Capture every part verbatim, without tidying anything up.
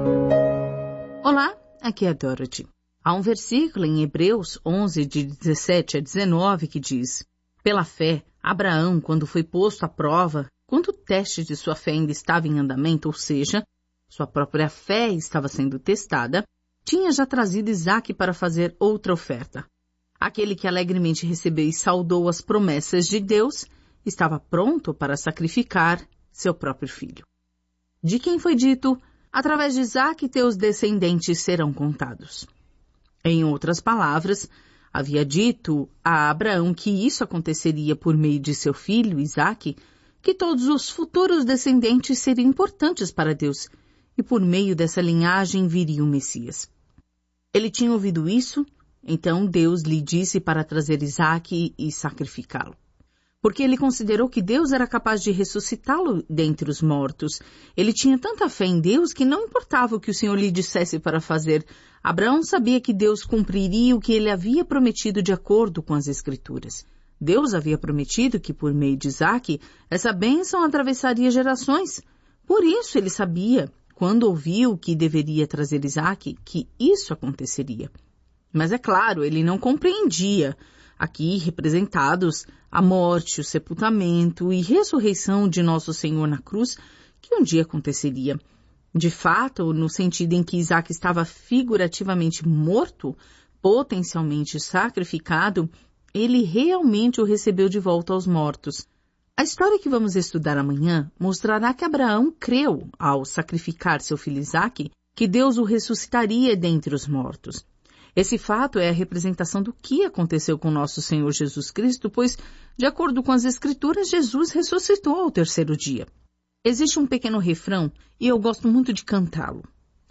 Olá, aqui é a Dorothy. Há um versículo em Hebreus onze, de dezessete a dezenove, que diz: Pela fé, Abraão, quando foi posto à prova, quando o teste de sua fé ainda estava em andamento, ou seja, sua própria fé estava sendo testada, tinha já trazido Isaque para fazer outra oferta. Aquele que alegremente recebeu e saudou as promessas de Deus, estava pronto para sacrificar seu próprio filho. De quem foi dito: através de Isaque teus descendentes serão contados. Em outras palavras, havia dito a Abraão que isso aconteceria por meio de seu filho, Isaque, que todos os futuros descendentes seriam importantes para Deus, e por meio dessa linhagem viria o Messias. Ele tinha ouvido isso, então Deus lhe disse para trazer Isaque e sacrificá-lo. Porque ele considerou que Deus era capaz de ressuscitá-lo dentre os mortos. Ele tinha tanta fé em Deus que não importava o que o Senhor lhe dissesse para fazer. Abraão sabia que Deus cumpriria o que ele havia prometido de acordo com as Escrituras. Deus havia prometido que, por meio de Isaque, essa bênção atravessaria gerações. Por isso ele sabia, quando ouviu que deveria trazer Isaque, que isso aconteceria. Mas é claro, ele não compreendia, aqui representados a morte, o sepultamento e ressurreição de nosso Senhor na cruz, que um dia aconteceria. De fato, no sentido em que Isaque estava figurativamente morto, potencialmente sacrificado, ele realmente o recebeu de volta aos mortos. A história que vamos estudar amanhã mostrará que Abraão creu, ao sacrificar seu filho Isaque, que Deus o ressuscitaria dentre os mortos. Esse fato é a representação do que aconteceu com nosso Senhor Jesus Cristo, pois, de acordo com as Escrituras, Jesus ressuscitou ao terceiro dia. Existe um pequeno refrão e eu gosto muito de cantá-lo.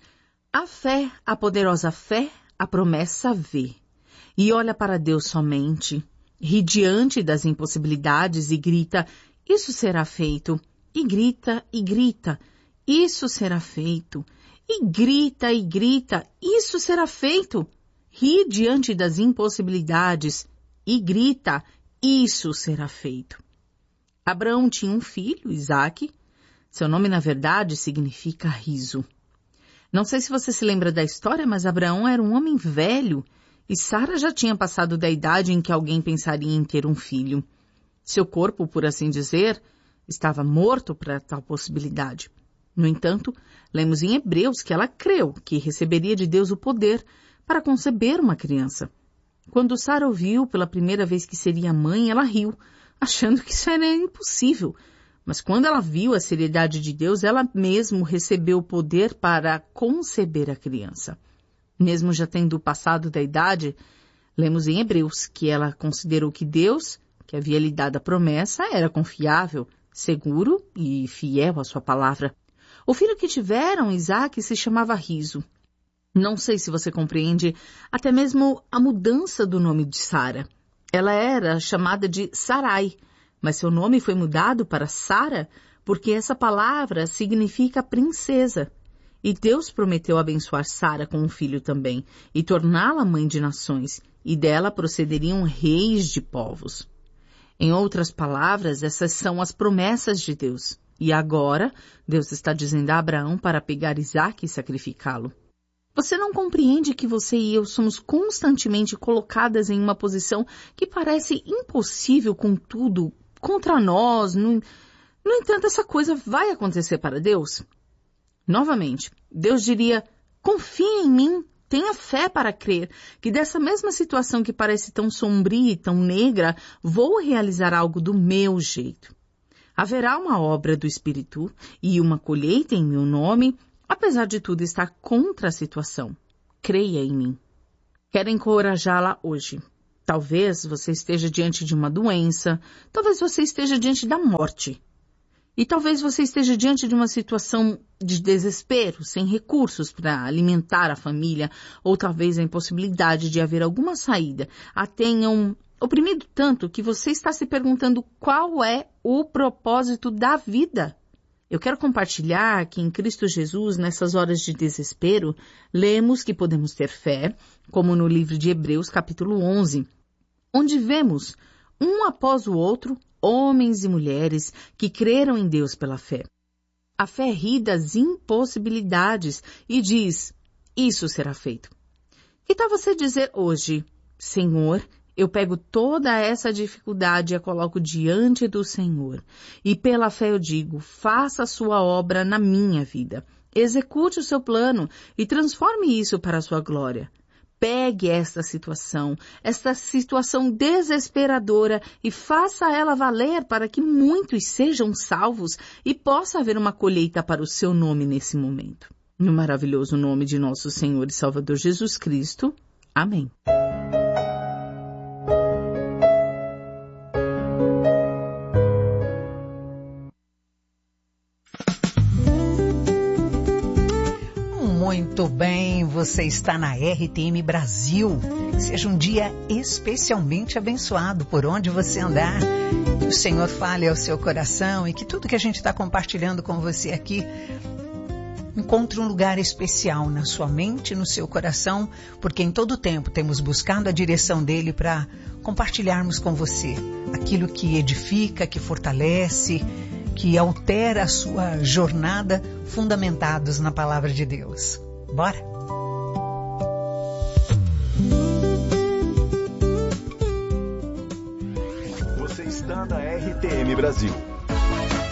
A fé, a poderosa fé, a promessa vê, e olha para Deus somente, ri diante das impossibilidades e grita: isso será feito, e grita e grita: isso será feito, e grita e grita: isso será feito. Ri diante das impossibilidades e grita: isso será feito. Abraão tinha um filho, Isaque. Seu nome, na verdade, significa riso. Não sei se você se lembra da história, mas Abraão era um homem velho e Sara já tinha passado da idade em que alguém pensaria em ter um filho. Seu corpo, por assim dizer, estava morto para tal possibilidade. No entanto, lemos em Hebreus que ela creu que receberia de Deus o poder para conceber uma criança. Quando Sara ouviu pela primeira vez que seria mãe, ela riu, achando que isso era impossível. Mas quando ela viu a seriedade de Deus, ela mesmo recebeu o poder para conceber a criança. Mesmo já tendo passado da idade, lemos em Hebreus que ela considerou que Deus, que havia lhe dado a promessa, era confiável, seguro e fiel à sua palavra. O filho que tiveram, Isaque, se chamava Riso. Não sei se você compreende até mesmo a mudança do nome de Sara. Ela era chamada de Sarai, mas seu nome foi mudado para Sara porque essa palavra significa princesa. E Deus prometeu abençoar Sara com um filho também e torná-la mãe de nações, e dela procederiam reis de povos. Em outras palavras, essas são as promessas de Deus. E agora, Deus está dizendo a Abraão para pegar Isaque e sacrificá-lo. Você não compreende que você e eu somos constantemente colocadas em uma posição que parece impossível com tudo contra nós? No, no entanto, essa coisa vai acontecer para Deus? Novamente, Deus diria: confie em mim, tenha fé para crer que dessa mesma situação que parece tão sombria e tão negra, vou realizar algo do meu jeito. Haverá uma obra do Espírito e uma colheita em meu nome, apesar de tudo estar contra a situação. Creia em mim. Quero encorajá-la hoje. Talvez você esteja diante de uma doença, talvez você esteja diante da morte. E talvez você esteja diante de uma situação de desespero, sem recursos para alimentar a família, ou talvez a impossibilidade de haver alguma saída. A tenham oprimido tanto que você está se perguntando qual é o propósito da vida. Eu quero compartilhar que em Cristo Jesus, nessas horas de desespero, lemos que podemos ter fé, como no livro de Hebreus, capítulo onze, onde vemos, um após o outro, homens e mulheres que creram em Deus pela fé. A fé ri das impossibilidades e diz, isso será feito. Que tal você dizer hoje, Senhor, eu pego toda essa dificuldade e a coloco diante do Senhor. E pela fé eu digo, faça a sua obra na minha vida. Execute o seu plano e transforme isso para a sua glória. Pegue esta situação, esta situação desesperadora e faça ela valer para que muitos sejam salvos e possa haver uma colheita para o seu nome nesse momento. No maravilhoso nome de nosso Senhor e Salvador Jesus Cristo. Amém. Muito bem, você está na R T M Brasil. Seja um dia especialmente abençoado por onde você andar. Que o Senhor fale ao seu coração e que tudo que a gente está compartilhando com você aqui encontre um lugar especial na sua mente, no seu coração, porque em todo tempo temos buscado a direção dele para compartilharmos com você aquilo que edifica, que fortalece, que altera a sua jornada, fundamentados na palavra de Deus. Bora? Você está na R T M Brasil.